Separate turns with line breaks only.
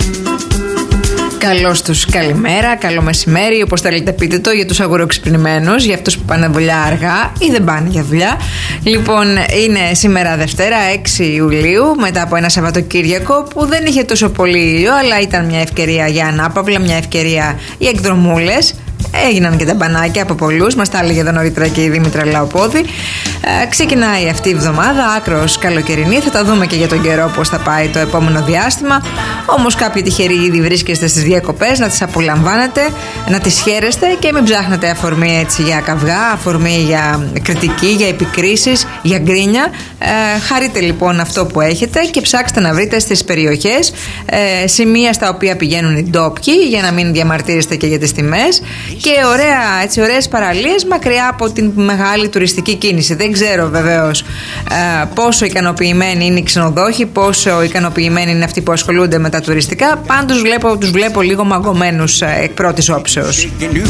Καλώς τους καλημέρα, καλό μεσημέρι, όπως θέλετε πείτε το, για τους αγοροξυπνημένους, για αυτούς που πάνε δουλειά αργά ή δεν πάνε για δουλειά. Λοιπόν, είναι σήμερα Δευτέρα, 6 Ιουλίου, μετά από ένα Σαββατοκύριακο που δεν είχε τόσο πολύ ήλιο, αλλά ήταν μια ευκαιρία για ανάπαυλα, μια ευκαιρία για εκδρομούλες. Έγιναν και τα μπανάκια από πολλούς, μας τα έλεγε εδώ νωρίτερα και η Δήμητρα Λαοπόδη. Ξεκινάει αυτή η εβδομάδα, άκρος καλοκαιρινή. Θα τα δούμε και για τον καιρό πώς θα πάει το επόμενο διάστημα. Όμως κάποιοι τυχεροί ήδη βρίσκεστε στις διακοπές, να τις απολαμβάνετε, να τις χαίρεστε και μην ψάχνετε αφορμή έτσι για καυγά, αφορμή για κριτική, για επικρίσεις, για γκρίνια. Χαρείτε λοιπόν αυτό που έχετε και ψάξτε να βρείτε στις περιοχές σημεία στα οποία πηγαίνουν οι ντόπιοι, για να μην διαμαρτύρεστε και για τις τιμές. Και ωραίες παραλίες μακριά από την μεγάλη τουριστική κίνηση. Δεν ξέρω βεβαίως πόσο ικανοποιημένοι είναι οι ξενοδόχοι, πόσο ικανοποιημένοι είναι αυτοί που ασχολούνται με τα τουριστικά. Πάντως τους βλέπω λίγο μαγκωμένους εκ πρώτης όψεως.